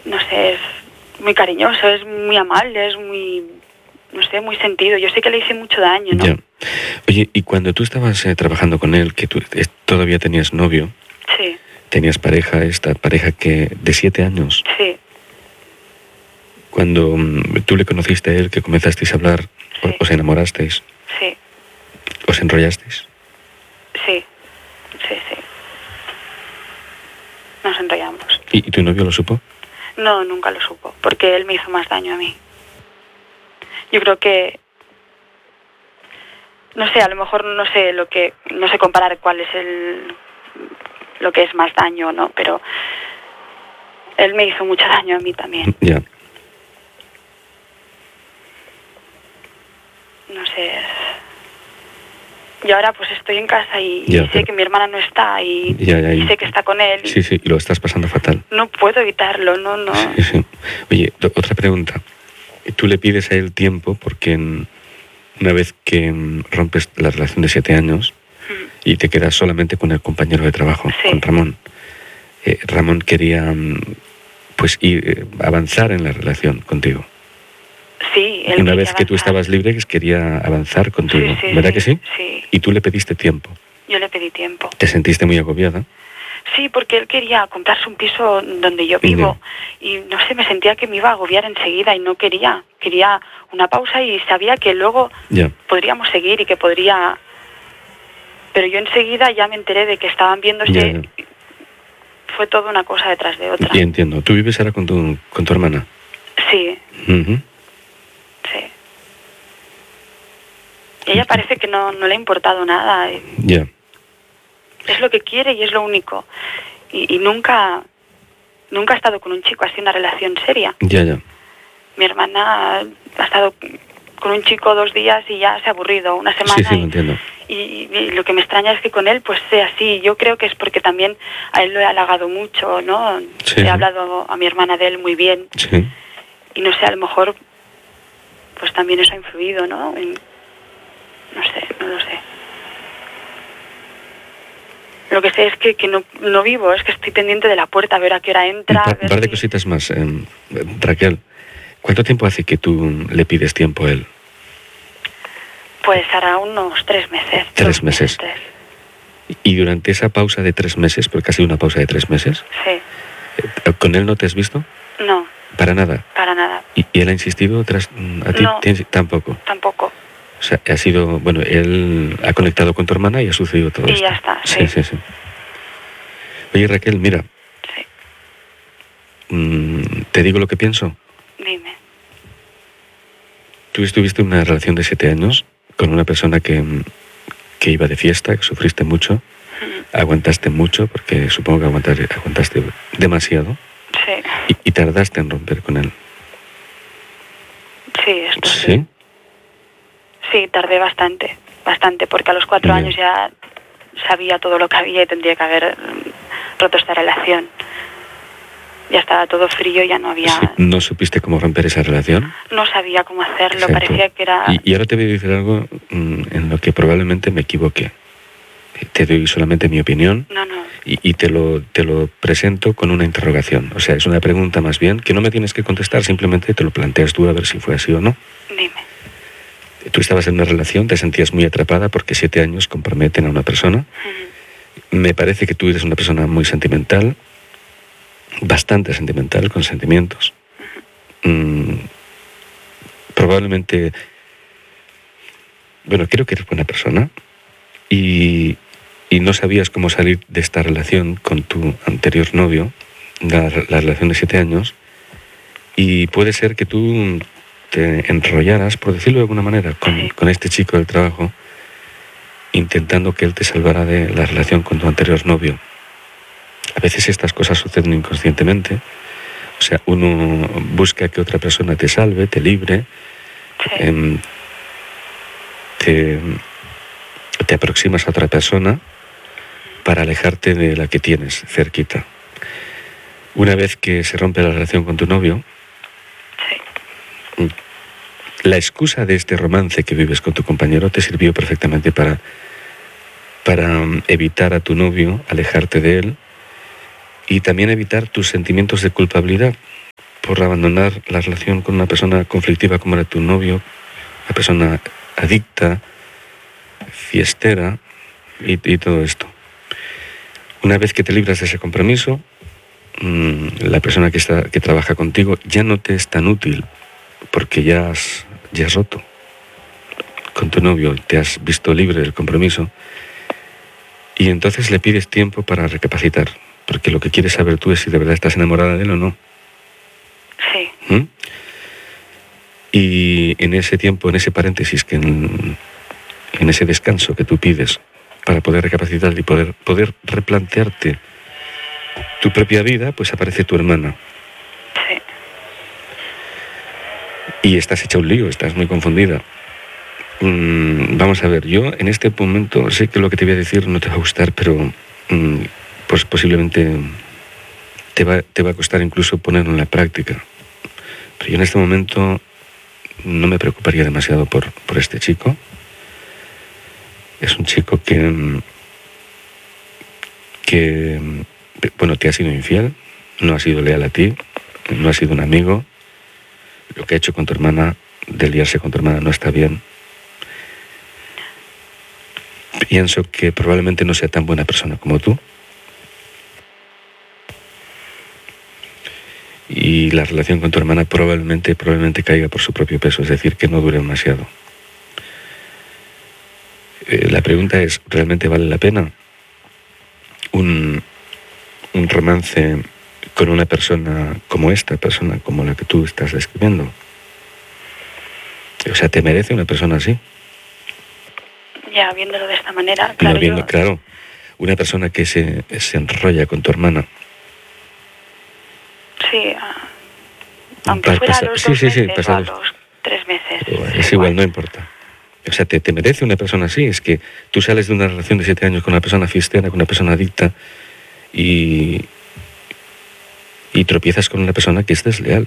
no sé, es muy cariñoso, es muy amable, es muy, no sé, muy sentido. Yo sé que le hice mucho daño, ¿no? Ya. Oye, y cuando tú estabas trabajando con él, que tú todavía tenías novio, Sí, tenías pareja, esta pareja que de 7 años, sí, cuando tú le conociste a él, que comenzasteis a hablar, sí, os enamorasteis, sí, os enrollasteis. sí, sí, sí. Nos enrollamos. ¿Y tu novio lo supo? No, nunca lo supo, porque él me hizo más daño a mí. Yo creo que, no sé, a lo mejor no sé comparar cuál es lo que es más daño, ¿no? Pero él me hizo mucho daño a mí también. Ya. No sé. Yo ahora pues estoy en casa y Ya, sé pero... que mi hermana no está y sé que está con él. Sí, sí, y lo estás pasando fatal. No puedo evitarlo, no. Sí, sí. Oye, otra pregunta. Tú le pides a él tiempo porque una vez que rompes la relación de 7 años y te quedas solamente con el compañero de trabajo, Sí. con Ramón. Ramón quería pues avanzar en la relación contigo. Sí, él Una vez quería que tú avanzar. estabas libre, quería avanzar contigo, Sí, ¿verdad que sí? Sí. Y tú le pediste tiempo. Yo le pedí tiempo. ¿Te sentiste muy agobiada? Sí, porque él quería comprarse un piso donde yo vivo y no sé, me sentía que me iba a agobiar enseguida y no quería. Quería una pausa y sabía que luego podríamos seguir y que podría... Pero yo enseguida ya me enteré de que estaban viéndose. Fue toda una cosa detrás de otra. Y entiendo. ¿Tú vives ahora con tu hermana? Sí. Uh-huh. Sí. Y ella parece que no le ha importado nada. Ya. Es lo que quiere y es lo único. Y nunca ha estado con un chico así, una relación seria. Ya. Mi hermana ha estado con un chico 2 días y ya se ha aburrido, una semana. Sí, lo entiendo. Y lo que me extraña es que con él pues sea así. Yo creo que es porque también a él lo he halagado mucho, ¿no? Sí, he hablado a mi hermana de él muy bien. Sí. Y no sé, a lo mejor pues también eso ha influido, ¿no? No lo sé. Lo que sé es que no vivo, es que estoy pendiente de la puerta a ver a qué hora entra. Un par de cositas más. Raquel, ¿cuánto tiempo hace que tú le pides tiempo a él? Pues hará unos 3 meses. 3 meses. 3. Y durante esa pausa de 3 meses, porque ha sido una pausa de 3 meses, sí. ¿Con él no te has visto? No. ¿Para nada? Para nada. ¿Y él ha insistido a ti? No. Tampoco. Tampoco. O sea, ha sido, bueno, él ha conectado con tu hermana y ha sucedido todo esto. Y ya está, sí. Oye, Raquel, mira. Sí. ¿Te digo lo que pienso? Dime. Tú estuviste en una relación de 7 años con una persona que iba de fiesta, que sufriste mucho, aguantaste mucho, porque supongo que aguantaste demasiado. Sí. Y tardaste en romper con él. Sí, esto sí. ¿Sí? Sí, tardé bastante, porque a los 4 años ya sabía todo lo que había y tendría que haber roto esta relación. Ya estaba todo frío, ya no había... Sí, ¿no supiste cómo romper esa relación? No sabía cómo hacerlo, Exacto. Parecía que era... Y ahora te voy a decir algo en lo que probablemente me equivoque. Te doy solamente mi opinión. No. Y te lo presento con una interrogación. O sea, es una pregunta más bien que no me tienes que contestar, simplemente te lo planteas tú a ver si fue así o no. Dime. Tú estabas en una relación, te sentías muy atrapada porque 7 años comprometen a una persona. Me parece que tú eres una persona muy sentimental, bastante sentimental, con sentimientos. Probablemente, bueno, creo que eres buena persona y no sabías cómo salir de esta relación con tu anterior novio, la relación de 7 años, y puede ser que tú te enrollaras, por decirlo de alguna manera, con este chico del trabajo, intentando que él te salvara de la relación con tu anterior novio. A veces estas cosas suceden inconscientemente. O sea, uno busca que otra persona te salve, te libre, te aproximas a otra persona para alejarte de la que tienes cerquita. Una vez que se rompe la relación con tu novio, la excusa de este romance que vives con tu compañero te sirvió perfectamente para evitar a tu novio, alejarte de él y también evitar tus sentimientos de culpabilidad. por abandonar la relación con una persona conflictiva como era tu novio, una persona adicta, fiestera y todo esto. Una vez que te libras de ese compromiso, la persona que trabaja contigo ya no te es tan útil porque ya has roto con tu novio, te has visto libre del compromiso y entonces le pides tiempo para recapacitar, porque lo que quieres saber tú es si de verdad estás enamorada de él o no. Sí. Y en ese tiempo, en ese paréntesis, en ese descanso que tú pides para poder recapacitar y poder replantearte tu propia vida, pues aparece tu hermana. Sí. Y estás hecha un lío, estás muy confundida. Vamos a ver, yo en este momento sé que lo que te voy a decir no te va a gustar, pero pues posiblemente te va a costar incluso ponerlo en la práctica. Pero yo en este momento no me preocuparía demasiado por este chico. Es un chico que bueno, te ha sido infiel, no ha sido leal a ti, no ha sido un amigo. Lo que ha hecho con tu hermana, de liarse con tu hermana, no está bien. Pienso que probablemente no sea tan buena persona como tú. Y la relación con tu hermana probablemente caiga por su propio peso, es decir, que no dure demasiado. La pregunta es, ¿realmente vale la pena un romance con una persona como esta persona, como la que tú estás describiendo? O sea, ¿te merece una persona así? Ya, viéndolo de esta manera, claro. Claro, una persona que se enrolla con tu hermana. Sí, aunque fuera a los 2 meses o a los 3 meses. Es igual, no importa. O sea, ¿te merece una persona así? Es que tú sales de una relación de 7 años con una persona fiestera, con una persona adicta, y tropiezas con una persona que es desleal.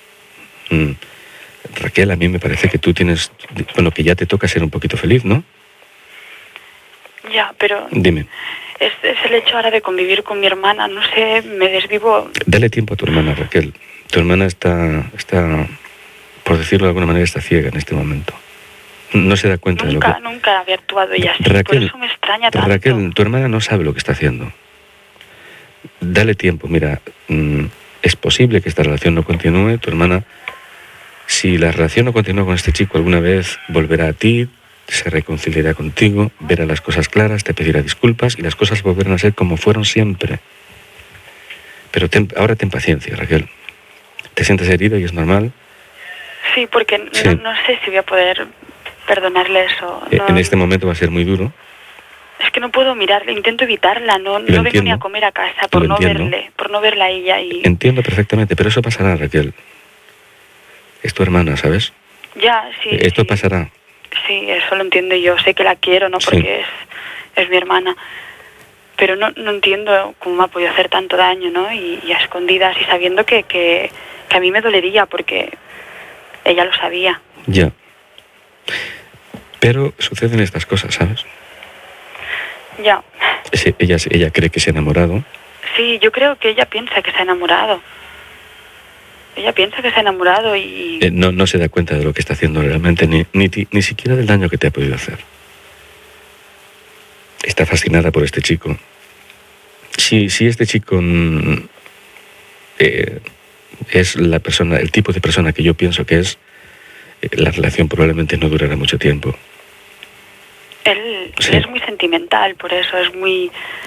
Raquel, a mí me parece que tú tienes... Bueno, que ya te toca ser un poquito feliz, ¿no? Ya, pero... Dime. Es el hecho ahora de convivir con mi hermana, no sé, me desvivo... Dale tiempo a tu hermana, Raquel. Tu hermana está, por decirlo de alguna manera, está ciega en este momento. No se da cuenta de lo que... Nunca había actuado ella así, Raquel, por eso me extraña tanto. Raquel, tu hermana no sabe lo que está haciendo. Dale tiempo, mira, es posible que esta relación no continúe. Tu hermana, si la relación no continúa con este chico, alguna vez volverá a ti, se reconciliará contigo, verá las cosas claras, te pedirá disculpas y las cosas volverán a ser como fueron siempre. Pero ahora ten paciencia, Raquel. Te sientes herido y es normal. Sí, porque sí. No sé si voy a poder perdonarle eso. No, en este momento va a ser muy duro. Es que no puedo mirarle, intento evitarla, no vengo ni a comer a casa por no verla a ella. Entiendo perfectamente, pero eso pasará, Raquel. Es tu hermana, ¿sabes? Ya, sí. Esto pasará. Sí, eso lo entiendo yo. Sé que la quiero, ¿no? Porque es mi hermana. Pero no entiendo cómo me ha podido hacer tanto daño, ¿no? Y a escondidas y sabiendo que a mí me dolería porque ella lo sabía. Ya. Pero suceden estas cosas, ¿sabes? Ya. Ella cree que se ha enamorado. Sí, yo creo que ella piensa que se ha enamorado. Ella piensa que se ha enamorado y... No se da cuenta de lo que está haciendo realmente, ni siquiera del daño que te ha podido hacer. Está fascinada por este chico. Si este chico es la persona, el tipo de persona que yo pienso que es, la relación probablemente no durará mucho tiempo. Él es muy sentimental, por eso es muy...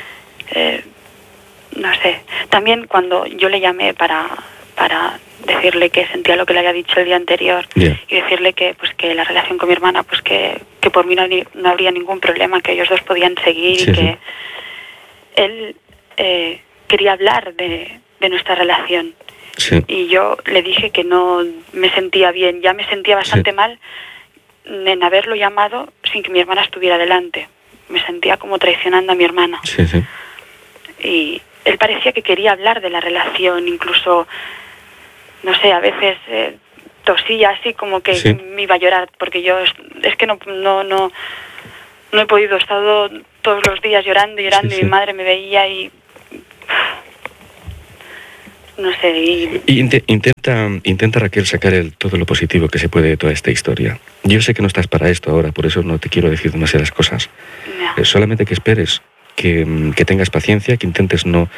no sé. También cuando yo le llamé para decirle que sentía lo que le había dicho el día anterior y decirle que la relación con mi hermana, pues que por mí no habría ningún problema, que ellos dos podían seguir y que él quería hablar de nuestra relación. Sí. Y yo le dije que no me sentía bien, ya me sentía bastante mal en haberlo llamado sin que mi hermana estuviera delante. Me sentía como traicionando a mi hermana. Sí. Y él parecía que quería hablar de la relación, incluso, no sé, a veces tosía así como que me iba a llorar, porque yo es que no he podido, he estado todos los días llorando y mi madre me veía y... no sé. Intenta Raquel sacar todo lo positivo que se puede de toda esta historia. Yo sé que no estás para esto ahora, por eso no te quiero decir demasiadas cosas. No. Solamente que esperes, que tengas paciencia, que intentes no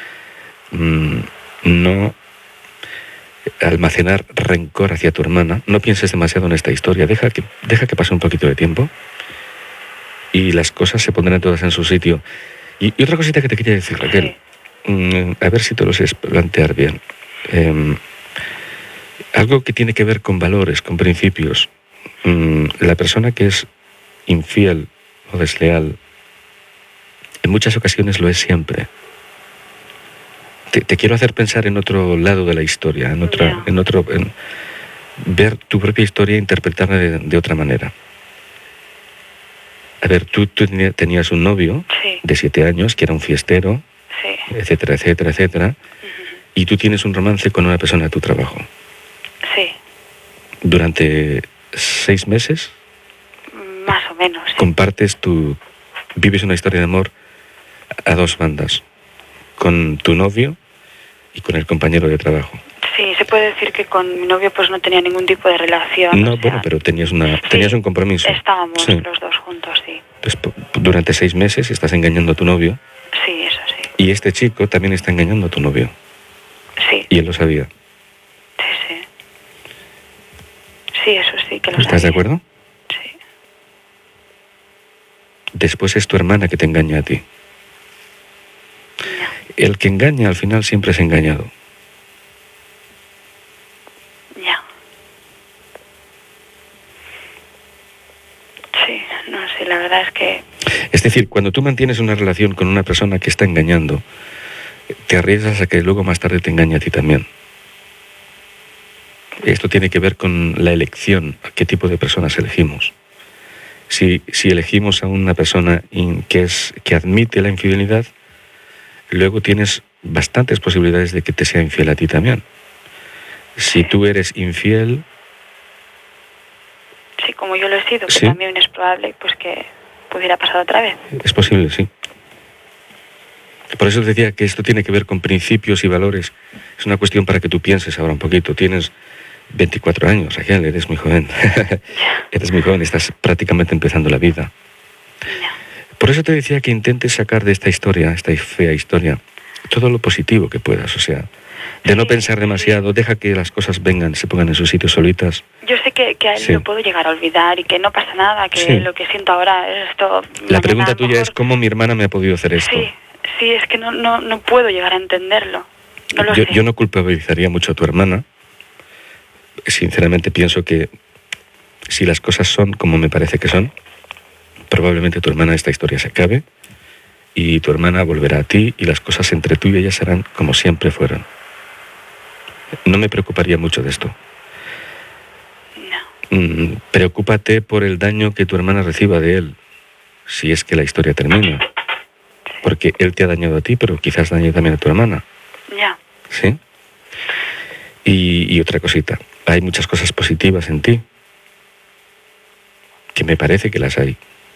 almacenar rencor hacia tu hermana. No pienses demasiado en esta historia. Deja que pase un poquito de tiempo y las cosas se pondrán todas en su sitio. Y otra cosita que te quería decir, Raquel. Sí. A ver si te lo sé plantear bien. Algo que tiene que ver con valores, con principios. La persona que es infiel o desleal, en muchas ocasiones lo es siempre. Te quiero hacer pensar en otro lado de la historia, en ver tu propia historia e interpretarla de otra manera. A ver, tú tenías un novio de 7 años que era un fiestero, etcétera, etcétera, etcétera, y tú tienes un romance con una persona de tu trabajo. Sí. Durante 6 meses. Más o menos. Sí. Vives una historia de amor a 2 bandas. Con tu novio y con el compañero de trabajo. Sí, se puede decir que con mi novio pues no tenía ningún tipo de relación. No, bueno, pero tenías un compromiso. Estábamos los dos juntos, sí. Entonces, durante 6 meses estás engañando a tu novio. Sí, eso sí. Y este chico también está engañando a tu novio. Sí. Y él lo sabía. Sí. Sí, eso sí que lo sabía. ¿Estás de acuerdo? Sí. Después es tu hermana que te engaña a ti. El que engaña al final siempre es engañado. Ya. Sí, no sé, la verdad es que... Es decir, cuando tú mantienes una relación con una persona que está engañando, te arriesgas a que luego más tarde te engañe a ti también. Esto tiene que ver con la elección, a qué tipo de personas elegimos. Si elegimos a una persona que admite la infidelidad, luego tienes bastantes posibilidades de que te sea infiel a ti también. Si tú eres infiel... Sí, como yo lo he sido, que también es probable pues que pudiera pasar otra vez. Es posible, sí. Por eso te decía que esto tiene que ver con principios y valores. Es una cuestión para que tú pienses ahora un poquito. Tienes 24 años, Raquel, eres muy joven. Eres muy joven, estás prácticamente empezando la vida. Por eso te decía que intentes sacar de esta historia, esta fea historia, todo lo positivo que puedas, o sea, de no pensar demasiado, deja que las cosas se pongan en su sitio solitas. Yo sé que a él lo puedo llegar a olvidar y que no pasa nada, que lo que siento ahora es esto... La pregunta tuya es cómo mi hermana me ha podido hacer esto. Sí, es que no puedo llegar a entenderlo. No lo sé. Yo no culpabilizaría mucho a tu hermana. Sinceramente pienso que si las cosas son como me parece que son, probablemente tu hermana esta historia se acabe y tu hermana volverá a ti y las cosas entre tú y ella serán como siempre fueron. No me preocuparía mucho de esto. No. Preocúpate por el daño que tu hermana reciba de él, si es que la historia termina. Porque él te ha dañado a ti, pero quizás dañe también a tu hermana. Ya. ¿Sí? Y otra cosita, hay muchas cosas positivas en ti, que me parece que las hay.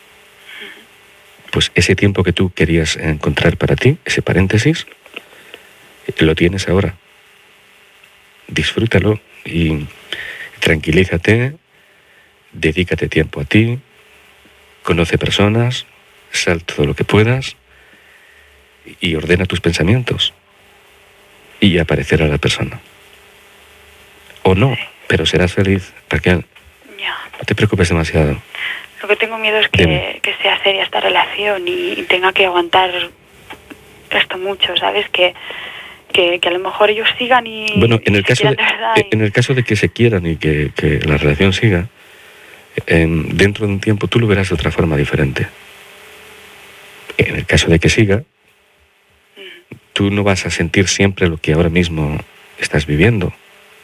Pues ese tiempo que tú querías encontrar para ti, ese paréntesis, lo tienes ahora. Disfrútalo y tranquilízate, dedícate tiempo a ti, conoce personas, sal todo lo que puedas y ordena tus pensamientos y aparecerá la persona. O no, pero serás feliz, Raquel. Ya. No te preocupes demasiado. Lo que tengo miedo es que sea seria esta relación y tenga que aguantar esto mucho, ¿sabes? Que a lo mejor ellos sigan y... Bueno, en el caso de que se quieran y que la relación siga, dentro de un tiempo tú lo verás de otra forma diferente. En el caso de que siga, tú no vas a sentir siempre lo que ahora mismo estás viviendo.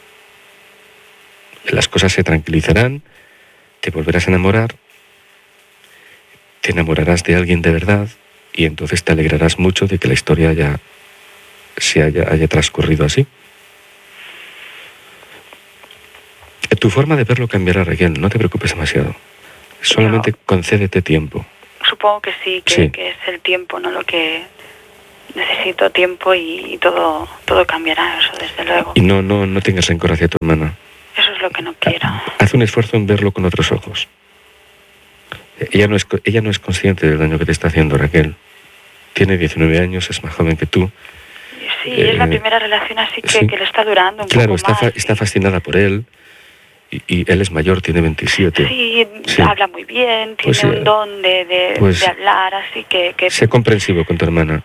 Las cosas se tranquilizarán, te volverás a enamorar, te enamorarás de alguien de verdad y entonces te alegrarás mucho de que la historia haya transcurrido así. Tu forma de verlo cambiará, Raquel, no te preocupes demasiado. Solamente concédete tiempo. Supongo que sí, que es el tiempo, ¿no? Lo que necesito tiempo y todo cambiará, eso desde luego. Y no tengas rencor hacia tu hermana. Eso es lo que no quiero. Haz un esfuerzo en verlo con otros ojos. Ella no es consciente del daño que te está haciendo, Raquel. Tiene 19 años, es más joven que tú. Sí, es la primera relación así que le está durando un poco más. Claro, está fascinada por él. Y él es mayor, tiene 27. Sí, habla muy bien, tiene un don de hablar, así que... Sé comprensivo con tu hermana.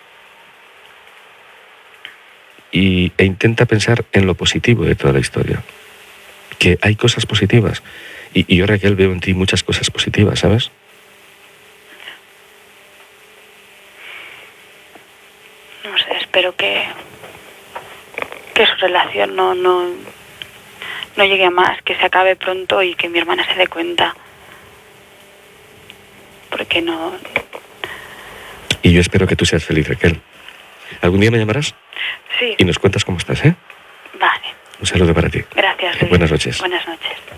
E intenta pensar en lo positivo de toda la historia. Que hay cosas positivas. Y yo, Raquel, veo en ti muchas cosas positivas, ¿sabes? No sé, espero que su relación no llegue a más, que se acabe pronto y que mi hermana se dé cuenta. Porque no... Y yo espero que tú seas feliz, Raquel. ¿Algún día me llamarás? Sí. Y nos cuentas cómo estás, ¿eh? Vale. Un saludo para ti. Gracias, Luis. Buenas noches. Buenas noches.